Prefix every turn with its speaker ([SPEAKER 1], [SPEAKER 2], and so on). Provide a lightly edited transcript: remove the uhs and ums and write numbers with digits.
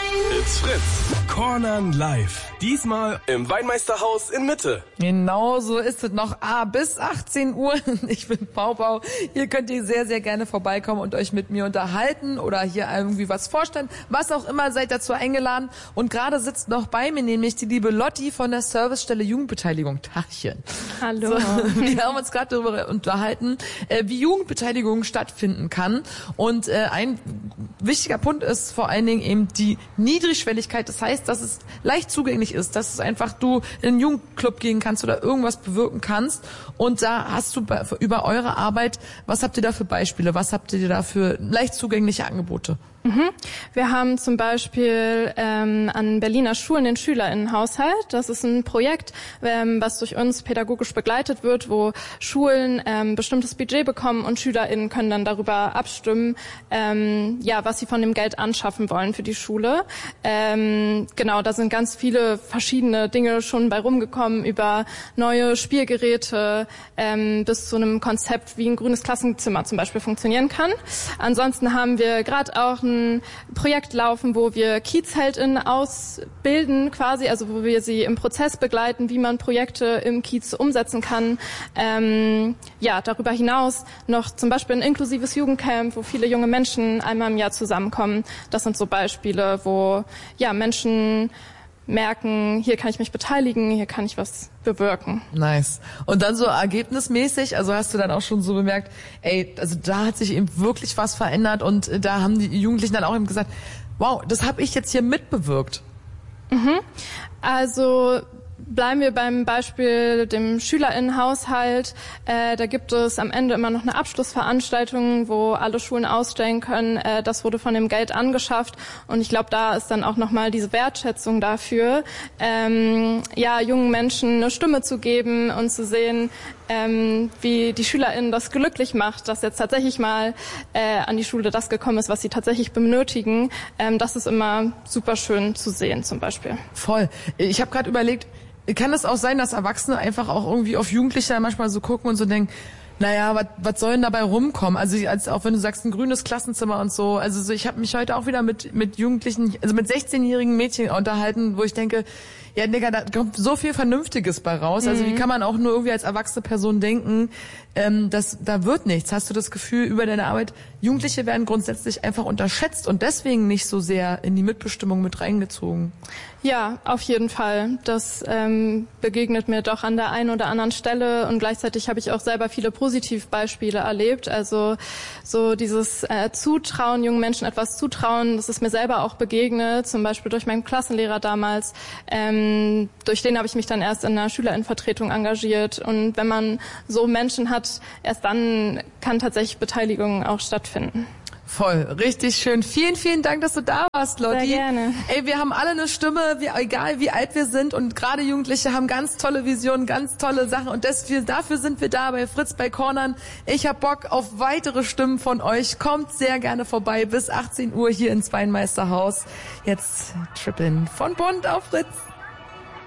[SPEAKER 1] It's Fritz. Cornern live. Diesmal im Weinmeisterhaus in Mitte.
[SPEAKER 2] Genau so ist es noch bis 18 Uhr. Ich bin Pau. Hier könnt ihr sehr, sehr gerne vorbeikommen und euch mit mir unterhalten oder hier irgendwie was vorstellen. Was auch immer, seid dazu eingeladen. Und gerade sitzt noch bei mir nämlich die liebe Lotti von der Servicestelle Jugendbeteiligung. Tachchen.
[SPEAKER 3] Hallo.
[SPEAKER 2] So, wir haben uns gerade darüber unterhalten, wie Jugendbeteiligung stattfinden kann. Und ein wichtiger Punkt ist vor allen Dingen eben die Niedrigschwelligkeit. Das heißt, dass es leicht zugänglich ist, dass es einfach du in einen Jugendclub gehen kannst oder irgendwas bewirken kannst. Und da hast du über eure Arbeit, was habt ihr da für Beispiele? Was habt ihr da für leicht zugängliche Angebote?
[SPEAKER 3] Wir haben zum Beispiel an Berliner Schulen den SchülerInnenhaushalt. Das ist ein Projekt, was durch uns pädagogisch begleitet wird, wo Schulen bestimmtes Budget bekommen und SchülerInnen können dann darüber abstimmen, was sie von dem Geld anschaffen wollen für die Schule. Genau, da sind ganz viele verschiedene Dinge schon bei rumgekommen, über neue Spielgeräte bis zu einem Konzept, wie ein grünes Klassenzimmer zum Beispiel funktionieren kann. Ansonsten haben wir gerade auch ein Projekt laufen, wo wir KiezheldInnen ausbilden quasi, also wo wir sie im Prozess begleiten, wie man Projekte im Kiez umsetzen kann. Darüber hinaus noch zum Beispiel ein inklusives Jugendcamp, wo viele junge Menschen einmal im Jahr zusammenkommen. Das sind so Beispiele, wo Menschen merken, hier kann ich mich beteiligen, hier kann ich was bewirken.
[SPEAKER 2] Nice. Und dann so ergebnismäßig, also hast du dann auch schon so bemerkt, also da hat sich eben wirklich was verändert und da haben die Jugendlichen dann auch eben gesagt, wow, das habe ich jetzt hier mitbewirkt.
[SPEAKER 3] Also bleiben wir beim Beispiel dem SchülerInnenhaushalt. Da gibt es am Ende immer noch eine Abschlussveranstaltung, wo alle Schulen ausstellen können. Das wurde von dem Geld angeschafft. Und ich glaube, da ist dann auch nochmal diese Wertschätzung dafür, jungen Menschen eine Stimme zu geben und zu sehen, wie die SchülerInnen das glücklich macht, dass jetzt tatsächlich mal an die Schule das gekommen ist, was sie tatsächlich benötigen. Das ist immer super schön zu sehen zum Beispiel.
[SPEAKER 2] Voll. Ich habe gerade überlegt, kann es auch sein, dass Erwachsene einfach auch irgendwie auf Jugendliche manchmal so gucken und so denken, naja, was soll denn dabei rumkommen? Also auch wenn du sagst, ein grünes Klassenzimmer und so. Also ich habe mich heute auch wieder mit Jugendlichen, also mit 16-jährigen Mädchen unterhalten, wo ich denke, ja, Digga, da kommt so viel Vernünftiges bei raus. Also wie kann man auch nur irgendwie als erwachsene Person denken, da wird nichts. Hast du das Gefühl über deine Arbeit, Jugendliche werden grundsätzlich einfach unterschätzt und deswegen nicht so sehr in die Mitbestimmung mit reingezogen?
[SPEAKER 3] Ja, auf jeden Fall. Das begegnet mir doch an der einen oder anderen Stelle und gleichzeitig habe ich auch selber viele Positivbeispiele erlebt. Also so dieses Zutrauen, jungen Menschen etwas zutrauen, das ist mir selber auch begegnet, zum Beispiel durch meinen Klassenlehrer damals. Durch den habe ich mich dann erst in einer SchülerInnenvertretung engagiert. Und wenn man so Menschen hat, erst dann kann tatsächlich Beteiligung auch stattfinden.
[SPEAKER 2] Voll, richtig schön. Vielen, vielen Dank, dass du da warst, Lotti.
[SPEAKER 3] Sehr gerne.
[SPEAKER 2] Wir haben alle eine Stimme, egal wie alt wir sind und gerade Jugendliche haben ganz tolle Visionen, ganz tolle Sachen und dafür sind wir da bei Fritz bei Cornern. Ich hab Bock auf weitere Stimmen von euch. Kommt sehr gerne vorbei bis 18 Uhr hier ins Weinmeisterhaus. Jetzt Trippeln von Bund auf Fritz.